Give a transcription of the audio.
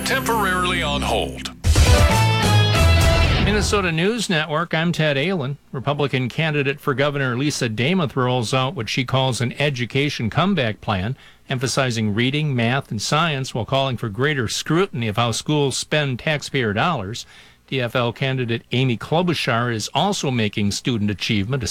temporarily on hold. Minnesota News Network, I'm Ted Allen. Republican candidate for governor Lisa Demuth rolls out what she calls an education comeback plan, emphasizing reading, math, and science while calling for greater scrutiny of how schools spend taxpayer dollars. DFL candidate Amy Klobuchar is also making student achievement a